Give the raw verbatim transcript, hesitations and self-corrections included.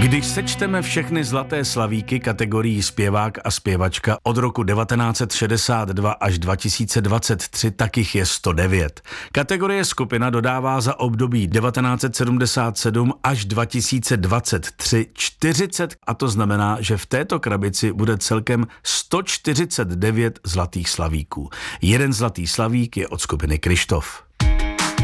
Když sečteme všechny zlaté slavíky kategorií zpěvák a zpěvačka od roku devatenáct set šedesát dva až dva tisíce dvacet tři, tak jich je sto devět. Kategorie skupina dodává za období devatenáct set sedmdesát sedm až dva tisíce dvacet tři čtyřicet, a to znamená, že v této krabici bude celkem sto čtyřicet devět zlatých slavíků. Jeden zlatý slavík je od skupiny Kryštof.